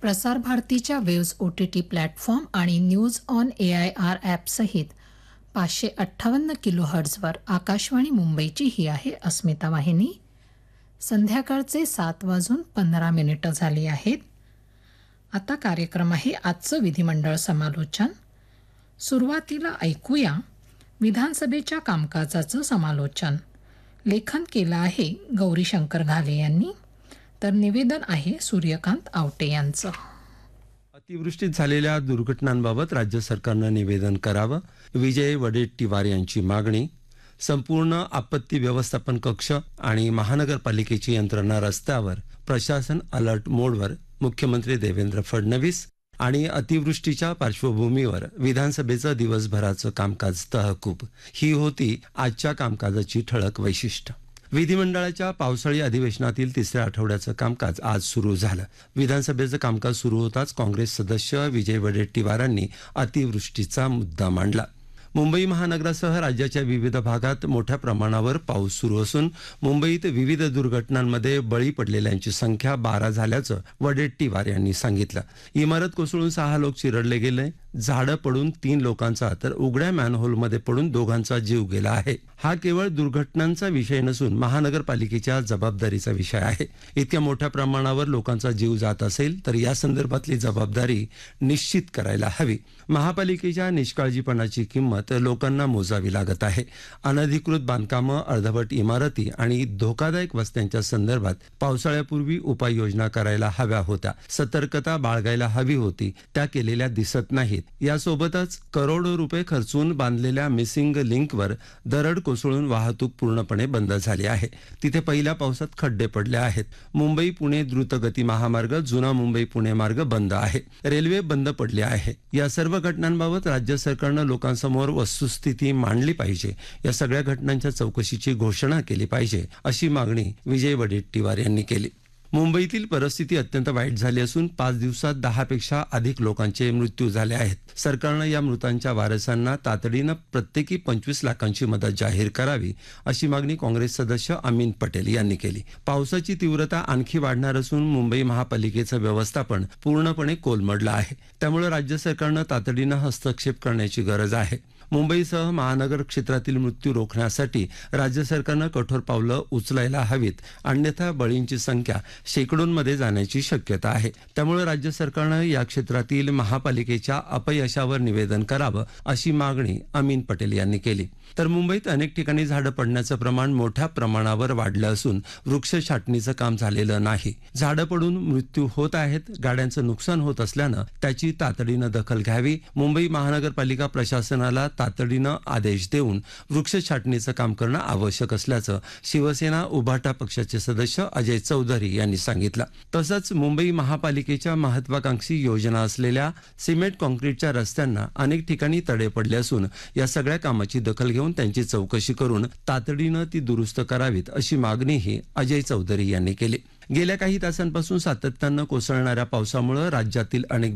प्रसार भारतीच्या waves OTT platform आणि न्यूज ऑन AIR ॲपसहित 558 किलोहर्ट्झवर आकाशवाणी मुंबईची ही आहे अस्मिता वाहिनी. संध्याकाळचे 7:15 झाले आहेत. आता कार्यक्रम आहे आजचं विधिमंडळ समालोचन. सुरुवातीला ऐकूया विधानसभेच्या कामकाजाचं समालोचन. लेखन केलं आहे गौरीशंकर घाले यांनी, तर निवेदन आहे सूर्यकांत आवटे यांचं. अतिवृष्टीत झालेल्या दुर्घटनांबाबत राज्य सरकारनं निवेदन करावं, विजय वडेट्टीवार यांची मागणी. संपूर्ण आपत्ती व्यवस्थापन कक्ष आणि महानगरपालिकेची यंत्रणा रस्त्यावर, प्रशासन अलर्ट मोडवर. मुख्यमंत्री देवेंद्र फडणवीस. आणि अतिवृष्टीच्या पार्श्वभूमीवर विधानसभेचं दिवसभराचं कामकाज तहकूब. ही होती आजच्या कामकाजाची ठळक वैशिष्ट्य. विधिमंडळाच्या पावसाळी अधिवेशनातील तिसऱ्या आठवड्याचं कामकाज आज सुरू झालं. विधानसभेचं कामकाज सुरू होताच काँग्रेस सदस्य विजय वडेट्टीवारांनी अतिवृष्टीचा मुद्दा मांडला. मुंबई महानगरासह राज्याच्या विविध भागात मोठ्या प्रमाणावर पाऊस सुरू असून मुंबईत विविध दुर्घटनांमध्ये बळी पडलेल्यांची संख्या 12 झाल्याचं वडेट्टीवार यांनी सांगितलं. इमारत कोसळून 6 लोक चिरडले गेले, झाडं पडून 3 लोकांचा तर उघड्या मॅनहोलमध्ये पडून 2घांचा जीव गेला आहे. हा केवळ दुर्घटनांचा विषय नसून महानगरपालिकेच्या जबाबदारीचा विषय आहे. इतक्या मोठ्या प्रमाणावर लोकांचा जीव जात असेल तर या संदर्भातली जबाबदारी निश्चित करायला हवी. महापालिकेच्या निष्काळजीपणाची किंमत लोकांना मोजावी लागत आहे. अनधिकृत बांधकामं, अर्धवट इमारती आणि धोकादायक वस्त्यांच्या संदर्भात पावसाळ्यापूर्वी उपाययोजना करायला हव्या होत्या. सतर्कता बाळगायला हवी होती, त्या केलेल्या दिसत नाहीत. यासोबतच करोडो रुपये खर्चून बांधलेल्या मिसिंग लिंकवर दरड कोसळून वाहतूक पूर्णपणे बंद झाली आहे. तिथे पहिल्या पावसात खड्डे पडले आहेत. मुंबई पुणे द्रुतगती महामार्ग, जुना मुंबई पुणे मार्ग बंद आहे. रेल्वे बंद पडली आहे. या सर्व घटनांबाबत राज्य सरकारनं लोकांसमोर वस्तुस्थिती मांडली पाहिजे. या सगळ्या घटनांच्या चौकशीची घोषणा केली पाहिजे, अशी मागणी विजय वडेट्टीवार यांनी केली. मुंबईतील परिस्थिती अत्यंत वाईट झाली असून 5 दिवसात 10 पेक्षा अधिक लोकांचे मृत्यू झाले आहेत. सरकारनं या मृतांच्या वारसांना तातडीनं प्रत्येकी 25 लाखांची मदत जाहीर करावी, अशी मागणी काँग्रेस सदस्य अमीन पटेल यांनी केली. पावसाची तीव्रता आणखी वाढणार असून मुंबई महापालिकेचं व्यवस्थापन पूर्णपणे कोलमडलं आहे. त्यामुळे राज्य सरकारनं तातडीनं हस्तक्षेप करण्याची गरज आहे. मुंबईसह महानगर क्षेत्रातील मृत्यू रोखण्यासाठी राज्य सरकारनं कठोर पावलं उचलायला हवीत, अन्यथा बळींची संख्या शेकडोंमध्ये जाण्याची शक्यता आहे. त्यामुळे राज्य सरकारनं या क्षेत्रातील महापालिकेच्या अपयशावर निवेदन करावं, अशी मागणी अमीन पटेल यांनी केली. तर मुंबईत अनेक ठिकाणी झाडं पडण्याचं प्रमाण मोठ्या प्रमाणावर वाढलं असून वृक्ष छाटणीचं काम झालेलं नाही. झाडं पडून मृत्यू होत आहेत. गाड्यांचं नुकसान होत असल्यानं त्याची तातडीनं दखल घ्यावी. मुंबई महानगरपालिका प्रशासनाला तातडीनं आदेश देऊन वृक्ष छाटणीचं काम करणं आवश्यक असल्याचं शिवसेना उभाटा पक्षाचे सदस्य अजय चौधरी यांनी सांगितलं. तसंच मुंबई महापालिकेच्या महत्वाकांक्षी योजना असलेल्या सिमेंट काँक्रीटच्या रस्त्यांना अनेक ठिकाणी तडे पडले असून या सगळ्या कामाची दखल घेऊन त्यांची चौकशी करून तातडीनं ती दुरुस्त करावीत, अशी मागणीही अजय चौधरी यांनी केली. गेल्या काही तासांपासून सातत्यानं कोसळणाऱ्या पावसामुळे राज्यातील अनेक